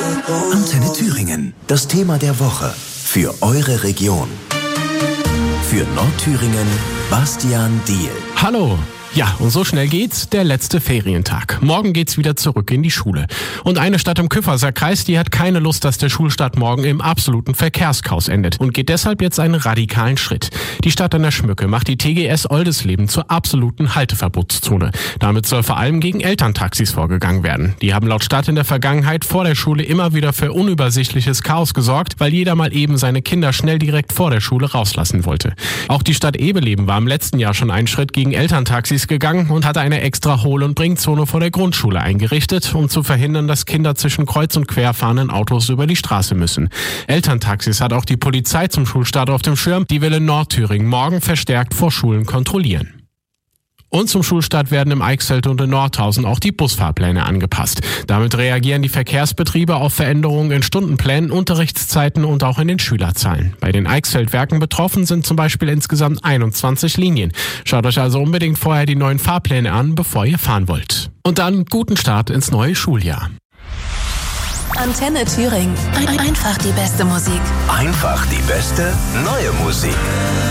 Antenne Thüringen, das Thema der Woche für eure Region. Für Nordthüringen, Bastian Diehl. Hallo! Ja, und so schnell geht's, der letzte Ferientag. Morgen geht's wieder zurück in die Schule. Und eine Stadt im Kyffhäuser Kreis, die hat keine Lust, dass der Schulstart morgen im absoluten Verkehrschaos endet und geht deshalb jetzt einen radikalen Schritt. Die Stadt an der Schmücke macht die TGS Oldesleben zur absoluten Halteverbotszone. Damit soll vor allem gegen Elterntaxis vorgegangen werden. Die haben laut Stadt in der Vergangenheit vor der Schule immer wieder für unübersichtliches Chaos gesorgt, weil jeder mal eben seine Kinder schnell direkt vor der Schule rauslassen wollte. Auch die Stadt Ebeleben war im letzten Jahr schon einen Schritt gegen Elterntaxis gegangen und hatte eine extra Hohl- und Bringzone vor der Grundschule eingerichtet, um zu verhindern, dass Kinder zwischen kreuz- und quer fahrenden Autos über die Straße müssen. Elterntaxis hat auch die Polizei zum Schulstart auf dem Schirm. Die will in Nordthüringen morgen verstärkt vor Schulen kontrollieren. Und zum Schulstart werden im Eichsfeld und in Nordhausen auch die Busfahrpläne angepasst. Damit reagieren die Verkehrsbetriebe auf Veränderungen in Stundenplänen, Unterrichtszeiten und auch in den Schülerzahlen. Bei den Eichsfeldwerken betroffen sind zum Beispiel insgesamt 21 Linien. Schaut euch also unbedingt vorher die neuen Fahrpläne an, bevor ihr fahren wollt. Und dann guten Start ins neue Schuljahr. Antenne Thüringen. Einfach die beste Musik. Einfach die beste neue Musik.